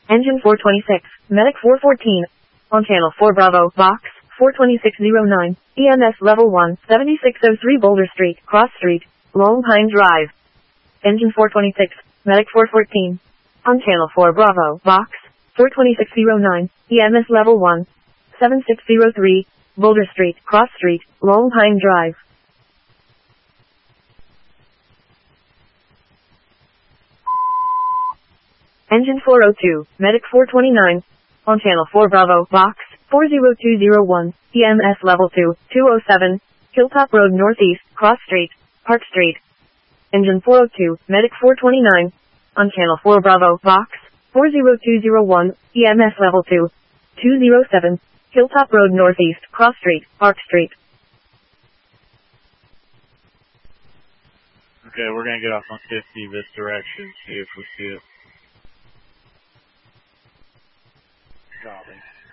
Engine 426, Medic 414. On Channel 4 Bravo, Box 42609, EMS Level 1, 7603 Boulder Street, Cross Street, Long Pine Drive. Engine 426, Medic 414. On Channel 4 Bravo, Box 42609, EMS Level 1, 7603, Boulder Street, Cross Street, Long Pine Drive. Engine 402, Medic 429. On Channel 4 Bravo, Box 40201, EMS Level 2, 207, Hilltop Road Northeast, Cross Street, Park Street. Engine 402, Medic 429. On Channel 4 Bravo, Box 40201, EMS Level 2, 207, Hilltop Road Northeast, Cross Street, Park Street. Okay, we're gonna get off on 50 this direction, see if we see it. Copy.